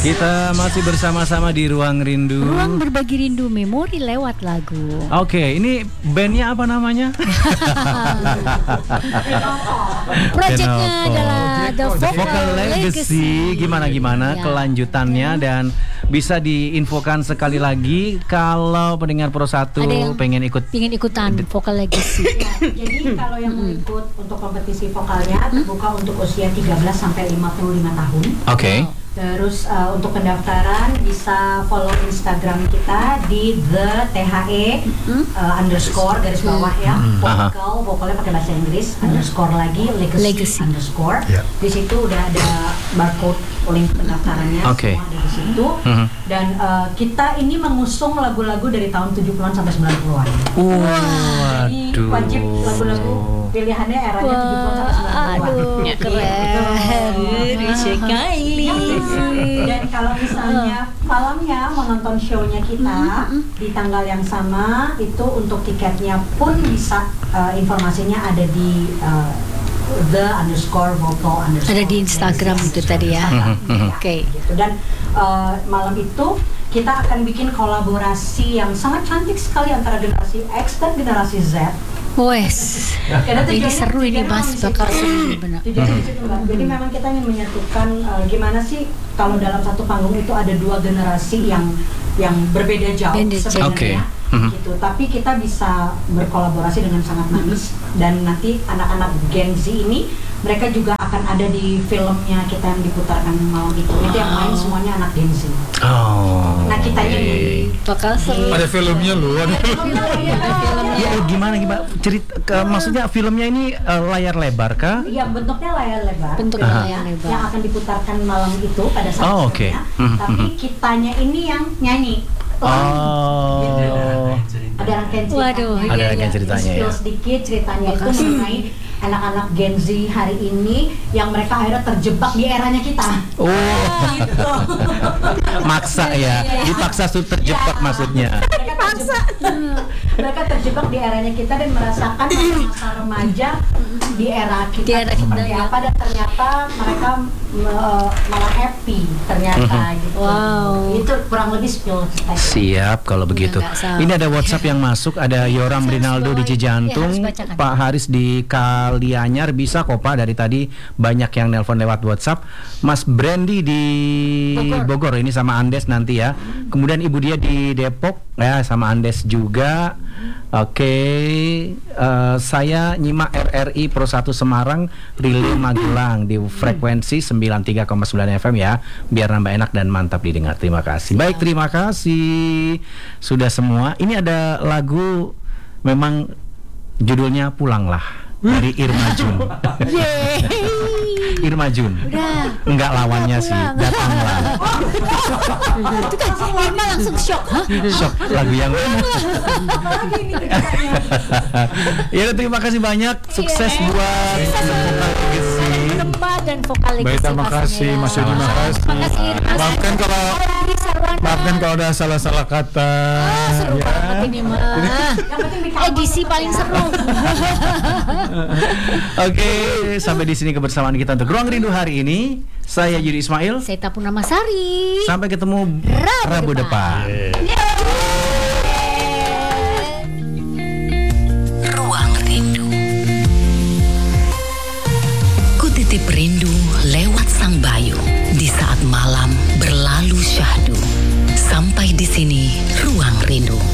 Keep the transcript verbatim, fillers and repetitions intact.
Kita masih bersama-sama di Ruang Rindu. Ruang berbagi rindu memori lewat lagu. Oke, ini bandnya apa namanya? Proyeknya adalah The Vocal, Vocal Legacy. Gimana-gimana ya. kelanjutannya ya. Dan bisa diinfokan sekali lagi kalau pendengar Pro satu pengen ikut pengen ikutan Vocal Legacy. Ya, jadi kalau yang mau ikut untuk kompetisi vokalnya terbuka untuk usia tiga belas sampai lima puluh lima tahun. Oke. Okay. Terus uh, untuk pendaftaran bisa follow Instagram kita di the the uh, underscore garis bawah ya, vokal vokalnya pakai bahasa Inggris underscore lagi legacy, legacy. underscore. Yeah. Di situ udah ada barcode link pendaftarannya okay. semua di situ. Mm-hmm. Dan uh, kita ini mengusung lagu-lagu dari tahun tujuh puluhan sampai sembilan puluhan. Wow. Jadi wajib lagu-lagu pilihannya eranya tujuh puluhan sampai sembilan puluhan. Aduh, keren. Risha Kylie. Dan kalau misalnya malamnya mau nonton show-nya kita di tanggal yang sama, itu untuk tiketnya pun bisa uh, informasinya ada di uh, the underscore vocal underscore. Ada di Instagram itu tadi ya. Oke. Okay. Gitu. Dan uh, malam itu kita akan bikin kolaborasi yang sangat cantik sekali antara generasi X dan generasi Z. Wes, ini seru ini Mas, bakal seru benar. Jadi memang kita ingin menyatukan uh, gimana sih kalau dalam satu panggung itu ada dua generasi yang yang berbeda jauh Benda sebenarnya, okay. gitu. Tapi kita bisa berkolaborasi dengan sangat manis dan nanti anak-anak Gen Z ini mereka juga akan ada di filmnya kita yang diputarkan malam itu. Itu yang main semuanya anak Gen Z. Oh. Nah kita ini bakal seru. Ada filmnya loh. Ada filmnya. Ya gimana gimana cerita ke, maksudnya filmnya ini uh, layar lebar kah? Iya bentuknya layar lebar. Bentuknya Aha. layar lebar. Yang akan diputarkan malam itu pada saat oh, okay. mm-hmm. Tapi kitanya ini yang nyanyi. Oh. Gitu. Ada rangkaian ceritanya. Waduh, ada rangkaian ceritanya ya. Sedikit ceritanya itu mengenai anak-anak Gen Z hari ini yang mereka akhirnya terjebak di eranya kita. Oh. Gitu. Maksa ya. Dipaksa tuh terjebak ya. Maksudnya. Mereka terjebak, mereka terjebak di eranya kita dan merasakan masa remaja di era kita, di era kita seperti ya. apa, dan ternyata mereka uh, malah happy ternyata gitu. Wow. Itu kurang lebih spill kita. Siap kalau begitu. Ini ada WhatsApp yang masuk, ada Yoram Rinaldo di Cijantung, ya, Pak Haris di Kalianyar, bisa kok Pak, dari tadi banyak yang nelpon lewat WhatsApp. Mas Brandy di Bogor, Bogor ini sama Andes nanti ya. Kemudian Ibu dia di Depok ya sama Andes juga. Oke, okay. uh, saya nyimak R R I Pro satu Semarang, Relay Magelang di frekuensi sembilan puluh tiga koma sembilan F M ya, biar nambah enak dan mantap didengar. Terima kasih. Baik, terima kasih. Sudah semua. Ini ada lagu memang judulnya Pulanglah dari Irma Jun. Irma Jun. Udah. Enggak lawannya sih, datanglah. Itu kan Irma langsung shock. Hah? Shock lagu yang mana? Ya, terima kasih banyak. Sukses yeah. buat Vocal dan Vocal Legacy. Baik, terima kasih Mas Yudi, terima kasih. Terima kasih Irma. Maafkan kalau maafkan kalau ada salah-salah kata. Oh, seru ya. banget ini mah. Edisi paling seru. Oke, sampai di sini kebersamaan kita untuk Ruang Rindu hari ini. Saya Yudi Ismail. Saya Tapuna Masari. Sampai ketemu Rabu, Rabu depan. depan. Yeah. Ruang Rindu. Kutitip rindu lewat sang bayu di saat malam berlalu syahdu. Sampai di sini Ruang Rindu.